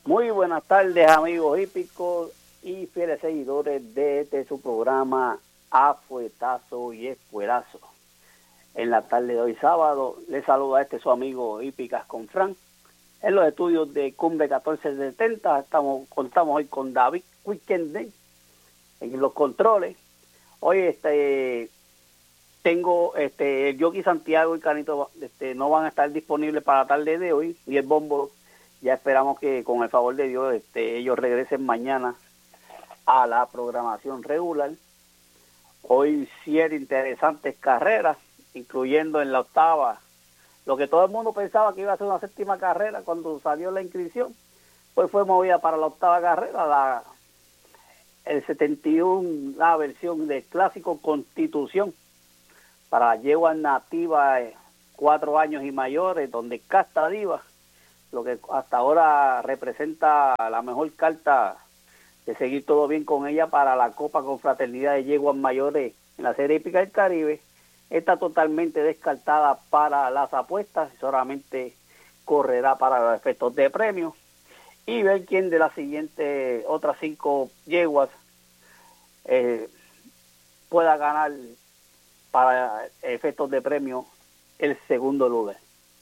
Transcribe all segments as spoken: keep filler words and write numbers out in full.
Muy buenas tardes, amigos hípicos y fieles seguidores de este su programa A Fuetazo y Espuelazo. En la tarde de hoy sábado, les saluda a este su amigo Hípicas con Fran. En los estudios de Cumbre catorce setenta, estamos, contamos hoy con David Weekend en los controles. Hoy este tengo este el Jockey Santiago y Canito este, no van a estar disponibles para la tarde de hoy, y el Bombo. Ya esperamos que con el favor de Dios este, ellos regresen mañana a la programación regular. Hoy siete interesantes carreras, incluyendo en la octava, lo que todo el mundo pensaba que iba a ser una séptima carrera cuando salió la inscripción, pues fue movida para la octava carrera, la el setenta y uno, la versión del clásico Constitución, para yeguas nativas eh, cuatro años y mayores, donde Casta Diva, lo que hasta ahora representa la mejor carta de seguir todo bien con ella para la Copa Confraternidad de Yeguas Mayores en la Serie Hípica del Caribe, está totalmente descartada para las apuestas, solamente correrá para los efectos de premio, y ver quién de las siguientes otras cinco yeguas eh, pueda ganar para efectos de premio el segundo lugar.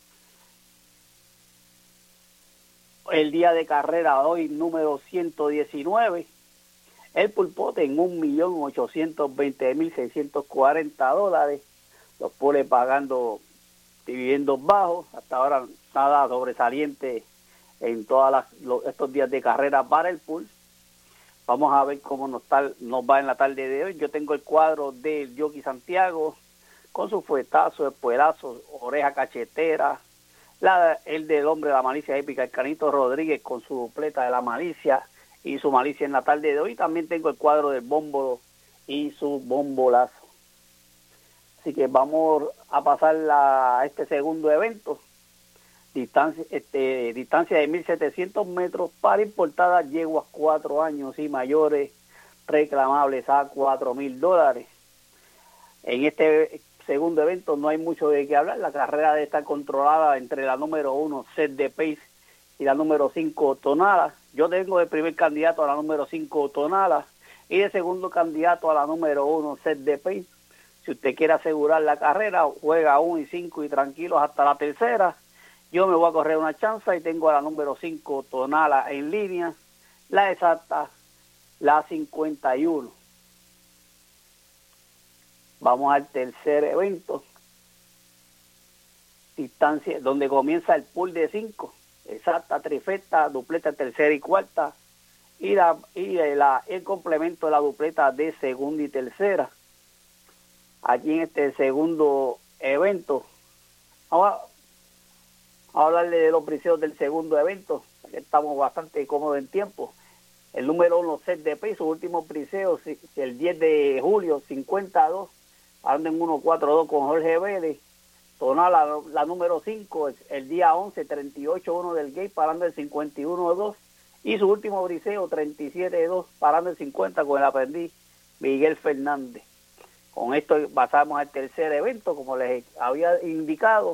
El día de carrera hoy, número ciento diecinueve, el pulpote en un millón ochocientos veinte mil seiscientos cuarenta dólares, los pone pagando dividendos bajos, hasta ahora nada sobresaliente en todos estos días de carrera para el pool. Vamos a ver cómo nos, tal, nos va en la tarde de hoy. Yo tengo el cuadro del Jockey Santiago con su fuetazo, espuelazo, oreja cachetera, La, el del hombre de la malicia épica, el Canito Rodríguez con su dupleta de la malicia y su malicia en la tarde de hoy. También tengo el cuadro del Bómbolo y su bombolazo. Así que vamos a pasar a este segundo evento. Distancia, este, distancia de mil setecientos metros para importadas yeguas cuatro años y mayores, reclamables a cuatro mil dólares. En este segundo evento no hay mucho de qué hablar. La carrera debe estar controlada entre la número uno, Set de Pace, y la número cinco, Tonala. Yo tengo de primer candidato a la número cinco, Tonala, y de segundo candidato a la número uno, Set de Pace. Si usted quiere asegurar la carrera, juega uno y cinco y tranquilos hasta la tercera. Yo me voy a correr una chance y tengo a la número cinco, Tonala, en línea. La exacta, la cincuenta y uno. Vamos al tercer evento, distancia, donde comienza el pool de cinco, exacta, trifecta, dupleta tercera y cuarta, y, la, y la, el complemento de la dupleta de segunda y tercera. Aquí en este segundo evento, vamos a, a hablarle de los briseos del segundo evento, estamos bastante cómodos en tiempo. El número uno, Set de Pace, su último briseo, el diez de julio, cincuenta y dos, parando en uno cuatro dos con Jorge Vélez. Tonala, la, la número cinco, el día once, treinta y ocho uno del Gate, parando en cincuenta y uno dos. Y su último briseo, treinta y siete dos, parando en cincuenta con el aprendiz Miguel Fernández. Con esto pasamos al tercer evento, como les había indicado.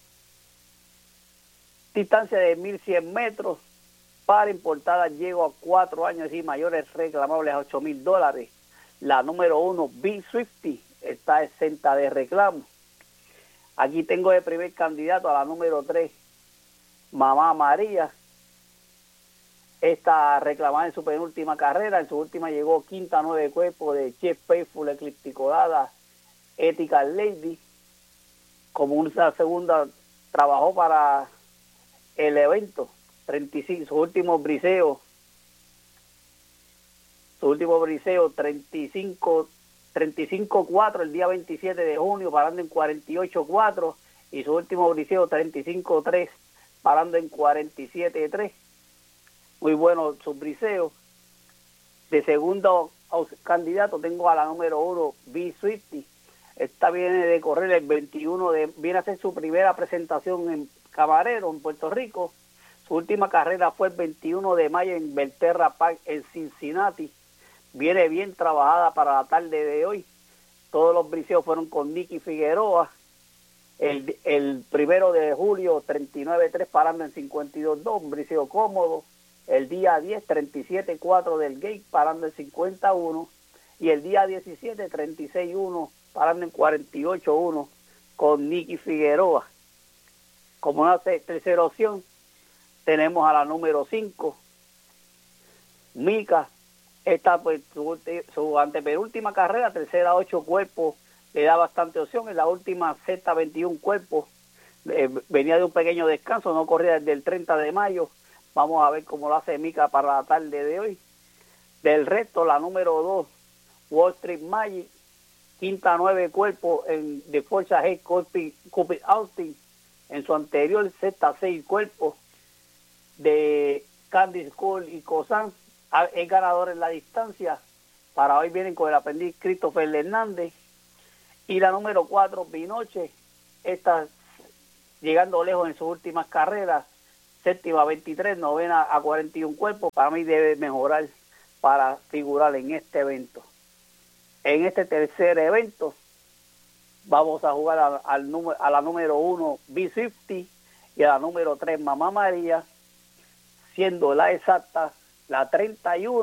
Distancia de mil cien metros, para importadas llego a cuatro años y mayores, reclamables a ocho mil dólares. La número uno, B Swifty, está exenta de reclamo. Aquí tengo de primer candidato a la número tres, Mamá María. Esta reclamada en su penúltima carrera, en su última llegó quinta nueve cuerpos de Chef Faithful, Eclipticodada, Ethical Lady. Como una segunda, trabajó para el evento, treinta y cinco, su último briseo, su último briseo, treinta y cinco cuatro el día veintisiete de junio, parando en cuarenta y ocho cuatro, y su último briseo treinta y cinco tres, parando en cuarenta y siete tres. Muy bueno su briseo. De segundo candidato tengo a la número uno, B Swifty. Esta viene de correr el veintiuno de, viene a hacer su primera presentación en Camarero, en Puerto Rico. Su última carrera fue el veintiuno de mayo en Belterra Park, en Cincinnati. Viene bien trabajada para la tarde de hoy. Todos los briseos fueron con Nicky Figueroa. El, el primero de julio, treinta y nueve tres, parando en cincuenta y dos dos, un briseo cómodo. El día diez, treinta y siete cuatro del Gate, parando en cincuenta y uno. Y el día diecisiete, treinta y seis uno, parando en cuarenta y ocho uno con Nicky Figueroa. Como una tercera opción, tenemos a la número cinco, Mica. Esta, pues, su, su antepenúltima carrera, tercera ocho cuerpos, le da bastante opción. En la última sexta veintiún cuerpos, eh, venía de un pequeño descanso, no corría desde el treinta de mayo. Vamos a ver cómo lo hace Mica para la tarde de hoy. Del resto, la número dos, Wall Street Magic, quinta nueve cuerpos en, de Forza G, Cupid Austin. En su anterior, sexta seis cuerpos de Candy School y Cosan. Es ganador en la distancia. Para hoy vienen con el aprendiz Christopher Hernández. Y la número cuatro, Binoche, está llegando lejos en sus últimas carreras. Séptima veintitrés, novena a cuarenta y uno cuerpos. Para mí debe mejorar para figurar en este evento. En este tercer evento vamos a jugar a, al número, a la número uno, B cincuenta, y a la número tres, Mamá María, siendo la exacta la treinta y uno.